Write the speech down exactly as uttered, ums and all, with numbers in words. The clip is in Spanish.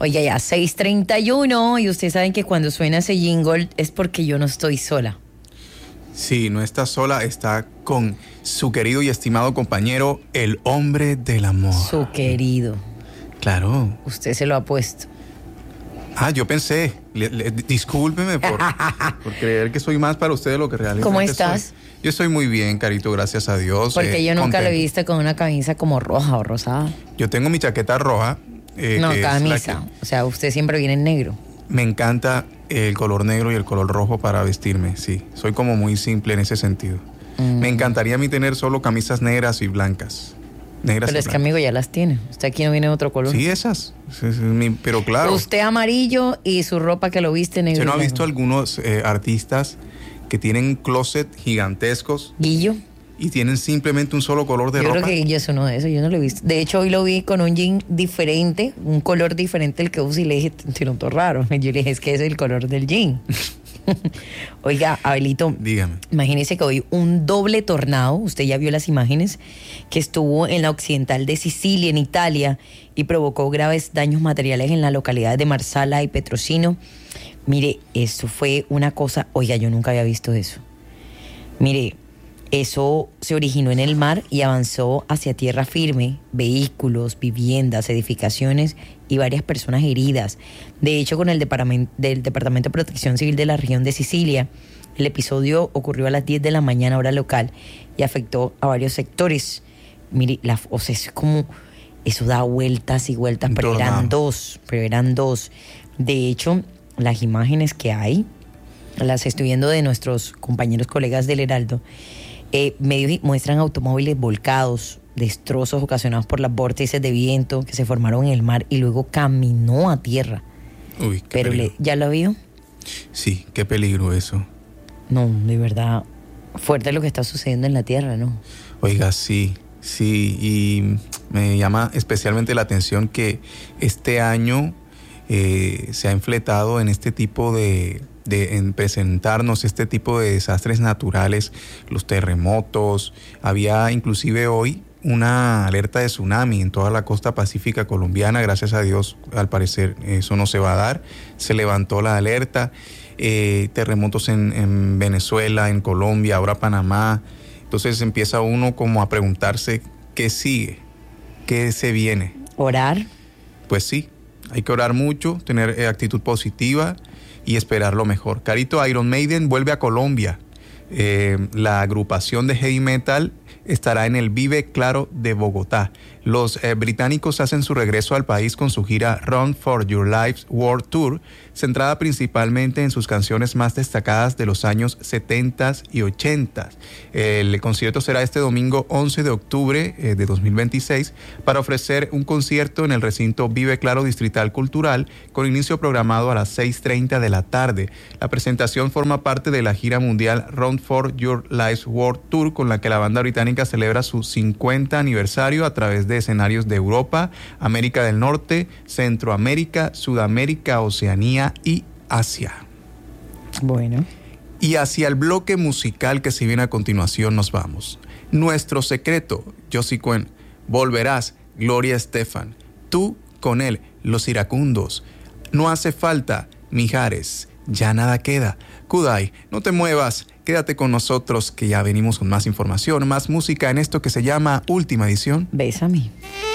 Oiga, ya seis treinta y uno y ustedes saben que cuando suena ese jingle es porque yo no estoy sola. Sí, no está sola, está con su querido y estimado compañero, el hombre del amor. Su querido. Claro. Usted se lo ha puesto. Ah, yo pensé, le, le, discúlpeme por, por creer que soy más para usted de lo que realmente soy. ¿Cómo estás? Yo estoy muy bien, Carito, gracias a Dios. Porque eh, yo nunca contento. lo he visto con una camisa como roja o rosada. Yo tengo mi chaqueta roja. Eh, no, que camisa. es la que O sea, usted siempre viene en negro. me encanta el color negro y el color rojo para vestirme, sí. Soy como muy simple en ese sentido. Mm. Me encantaría a mí tener solo camisas negras y blancas. Negras pero y es blancas. que, amigo, ya las tiene. Usted aquí no viene de otro color. Sí, esas. Sí, sí, mi, pero claro. Usted amarillo y su ropa que lo viste negro. ¿Usted no ha negro. visto algunos eh, artistas que tienen closet gigantescos? Guillo. Y tienen simplemente un solo color de yo ropa. Yo creo que Guillo es uno de esos, yo no lo he visto. De hecho, hoy lo vi con un jean diferente, un color diferente al que usa y le dije, te noto raro. Yo le dije, es que es el color del jean. Oiga, Abelito, dígame. Imagínese que hoy un doble tornado, usted ya vio las imágenes, que estuvo en la occidental de Sicilia, en Italia, y provocó graves daños materiales en las localidades de Marsala y Petrosino. Mire, eso fue una cosa, oiga, yo nunca había visto eso. Mire, eso se originó en el mar y avanzó hacia tierra firme, vehículos, viviendas, edificaciones y varias personas heridas. De hecho, con el departamento, del Departamento de Protección Civil de la región de Sicilia, el episodio ocurrió a las diez de la mañana hora local y afectó a varios sectores. Mire, la, o sea, es como, eso da vueltas y vueltas, pero Tornado. eran dos, pero eran dos. De hecho, las imágenes que hay, las estoy viendo de nuestros compañeros colegas del Heraldo. Eh, medios muestran automóviles volcados, destrozos ocasionados por las vórtices de viento que se formaron en el mar y luego caminó a tierra. Uy, qué Pero le, ¿ya lo vio? Sí, qué peligro eso. No, de verdad, fuerte lo que está sucediendo en la tierra, ¿no? Oiga, sí, sí, y me llama especialmente la atención que este año eh, se ha enfletado en este tipo de... de en presentarnos este tipo de desastres naturales, los terremotos. Había inclusive hoy una alerta de tsunami en toda la costa pacífica colombiana. Gracias a Dios, al parecer eso no se va a dar. Se levantó la alerta. Eh, terremotos en, en Venezuela, en Colombia, ahora Panamá. Entonces empieza uno como a preguntarse qué sigue, qué se viene. ¿Orar? Pues sí, hay que orar mucho, tener eh, actitud positiva y esperar lo mejor. Carito, Iron Maiden vuelve a Colombia. Eh, la agrupación de heavy metal estará en el Vive Claro de Bogotá. Los eh, británicos hacen su regreso al país con su gira Run for Your Life World Tour, centrada principalmente en sus canciones más destacadas de los años setenta y ochenta. El concierto será este domingo once de octubre eh, de dos mil veintiséis para ofrecer un concierto en el recinto Vive Claro Distrital Cultural con inicio programado a las seis treinta de la tarde. La presentación forma parte de la gira mundial Run for Your Life World Tour, con la que la banda británica celebra su cincuenta aniversario a través de escenarios de Europa, América del Norte, Centroamérica, Sudamérica, Oceanía y Asia. Bueno. Y hacia el bloque musical que se viene a continuación nos vamos. Nuestro secreto, Josie Cuen, Volverás, Gloria Estefan, Tú con él, Los Iracundos, No hace falta, Mijares, Ya nada queda. Kudai, no te muevas, quédate con nosotros que ya venimos con más información, más música en esto que se llama Última Edición. Bésame.